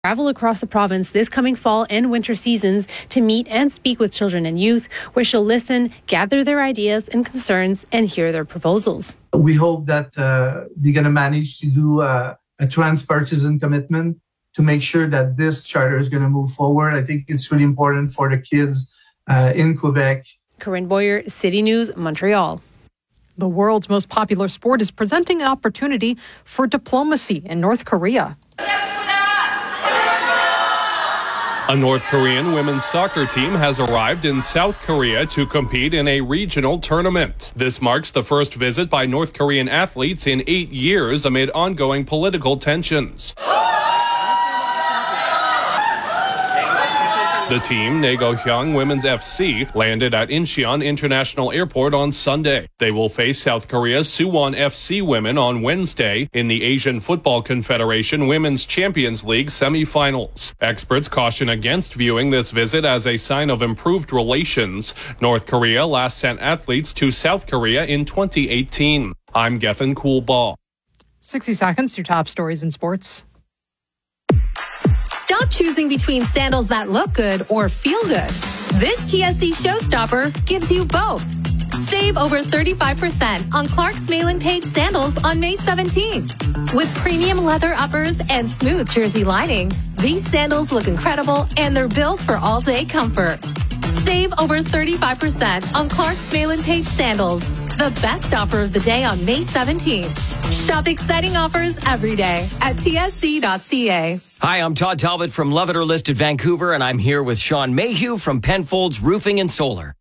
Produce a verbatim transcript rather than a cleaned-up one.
Travel across the province this coming fall and winter seasons to meet and speak with children and youth, where she'll listen, gather their ideas and concerns, and hear their proposals. We hope that uh, they're going to manage to do uh, a transpartisan commitment to make sure that this charter is going to move forward. I think it's really important for the kids uh, in Quebec. Corinne Boyer, City News, Montreal. The world's most popular sport is presenting an opportunity for diplomacy in North Korea. A North Korean women's soccer team has arrived in South Korea to compete in a regional tournament. This marks the first visit by North Korean athletes in eight years amid ongoing political tensions. The team, Naegohyang Women's F C, landed at Incheon International Airport on Sunday. They will face South Korea's Suwon F C women on Wednesday in the Asian Football Confederation Women's Champions League semifinals. Experts caution against viewing this visit as a sign of improved relations. North Korea last sent athletes to South Korea in twenty eighteen. I'm Gethin Coolball. sixty seconds, your top stories in sports. Stop choosing between sandals that look good or feel good. This T S C Showstopper gives you both. Save over thirty-five percent on Clark's Mail-in Page sandals on May seventeenth. With premium leather uppers and smooth jersey lining, these sandals look incredible and they're built for all-day comfort. Save over thirty-five percent on Clark's Mail-in Page sandals. The best offer of the day on May seventeenth. Shop exciting offers every day at T S C dot C A. Hi, I'm Todd Talbot from Love It or Listed Vancouver, and I'm here with Sean Mayhew from Penfolds Roofing and Solar.